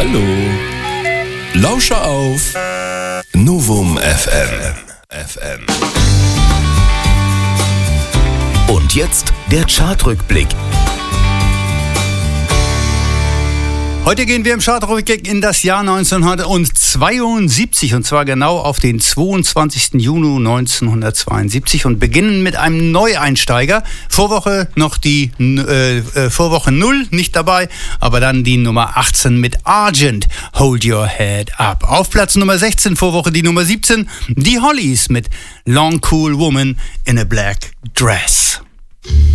Hallo. Lausche auf Novum FM. Und jetzt der Chartrückblick. Heute gehen wir im Chartrückblick in das Jahr 1972 und zwar genau auf den 22. Juni 1972 und beginnen mit einem Neueinsteiger. Vorwoche noch die Vorwoche 0 nicht dabei, aber dann die Nummer 18 mit Argent, Hold Your Head Up. Auf Platz Nummer 16 Vorwoche die Nummer 17, die Hollies mit Long Cool Woman in a Black Dress.